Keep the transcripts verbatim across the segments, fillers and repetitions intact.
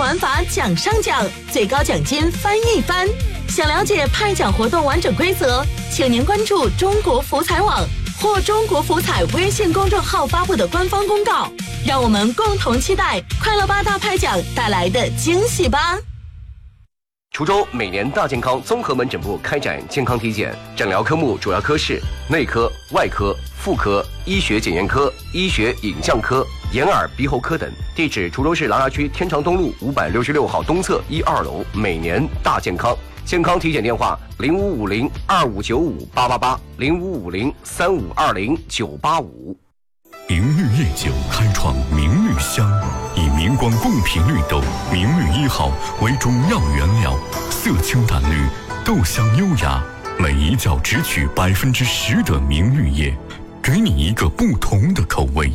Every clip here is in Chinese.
玩法奖上奖，最高奖金翻一番。想了解派奖活动完整规则，请您关注中国福彩网或中国福彩微信公众号发布的官方公告。让我们共同期待快乐八大派奖带来的惊喜吧！ 滁州每年大健康综合门诊部开展健康体检，诊疗科目主要科室内科、外科、妇科、医学检验科、医学影像科、眼耳鼻喉科等。地址：滁州市琅琊区天长东路五百六十六号东侧一二楼。每年大健康。健康体检电话：零五五零二五九五八八八，零五五零三五二零九八五。 明绿夜酒开创明绿香，以明光贡品绿豆明绿一号为中药原料，色清淡绿，豆香优雅，每一窖只取百分之十的明绿叶，给你一个不同的口味。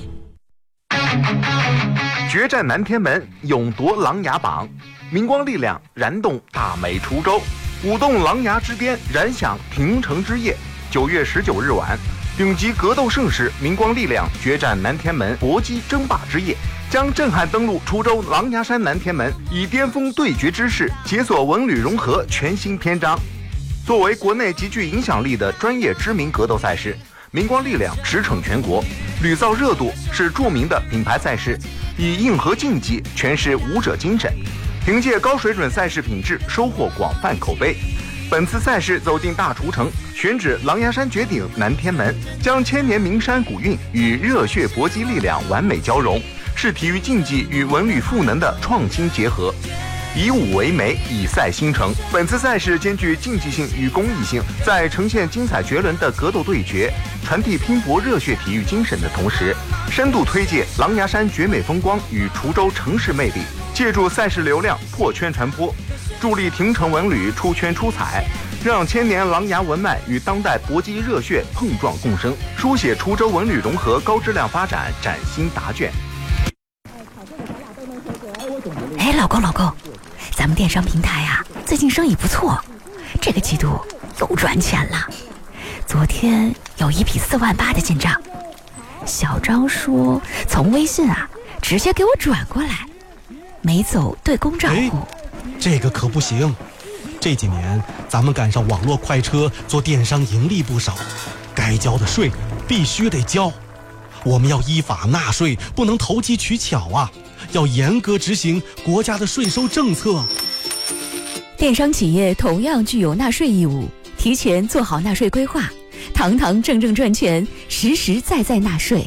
决战南天门，勇夺琅琊榜，明光力量燃动大美滁州，舞动琅琊之巅，燃响亭城之夜。九月十九日晚，顶级格斗盛世明光力量决战南天门搏击争霸之夜，将震撼登陆滁州琅琊山南天门，以巅峰对决之势解锁文旅融合全新篇章。作为国内极具影响力的专业知名格斗赛事，明光力量驰骋全国，屡造热度，是著名的品牌赛事，以硬核竞技诠释武者精神，凭借高水准赛事品质收获广泛口碑。本次赛事走进大滁城，选址琅琊山绝顶南天门，将千年名山古韵与热血搏击力量完美交融，是体育竞技与文旅赋能的创新结合。以武为媒，以赛兴城。本次赛事兼具竞技性与公益性，在呈现精彩绝伦的格斗对决，传递拼搏热血体育精神的同时，深度推介琅琊山绝美风光与滁州城市魅力，借助赛事流量破圈传播，助力亭城文旅出圈出彩，让千年琅琊文脉与当代搏击热血碰撞共生，书写滁州文旅融合高质量发展崭新答卷。 哎，老公老公，咱们电商平台啊，最近生意不错，这个季度又赚钱了。昨天有一笔四万八的进账，小张说从微信啊直接给我转过来，没走对公账户。 这个可不行，这几年咱们赶上网络快车，做电商盈利不少，该交的税必须得交。我们要依法纳税，不能投机取巧啊，要严格执行国家的税收政策。 电商企业同样具有纳税义务，提前做好纳税规划，堂堂正正赚钱，实实在在纳税。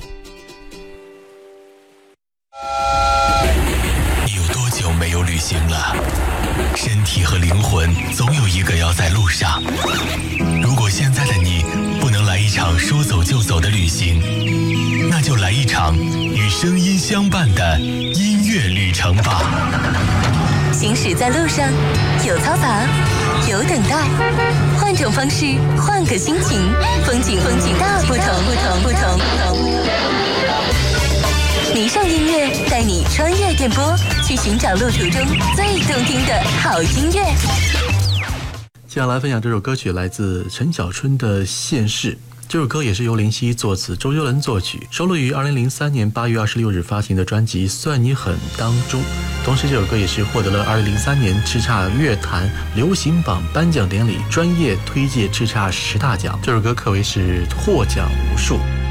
你有多久没有旅行了？身体和灵魂总有一个要在路上。如果现在的你不能来一场说走就走的旅行，那就来一场与声音相伴的音乐旅程吧。 行驶在路上，有嘈杂，有等待，换种方式，换个心情，风景风景大不同，不同不同不同。迷上音乐，带你穿越电波，去寻找路途中最动听的好音乐。 接下来分享这首歌曲来自陈小春的《现世》。这首歌也是由林夕作词，周杰伦作曲，收录于二零零三年八月二十六日发行的专辑《算你狠》当中。同时，这首歌也是获得了二零零三年叱咤乐坛流行榜颁奖典礼专业推介叱咤十大奖。这首歌可谓是获奖无数。